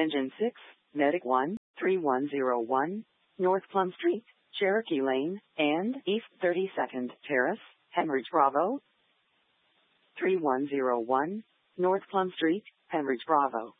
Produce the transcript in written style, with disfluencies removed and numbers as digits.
Engine 6, Medic 1, 3101, North Plum Street, Cherokee Lane, and East 32nd Terrace, Hemridge Bravo. 3101, North Plum Street, Hemridge Bravo.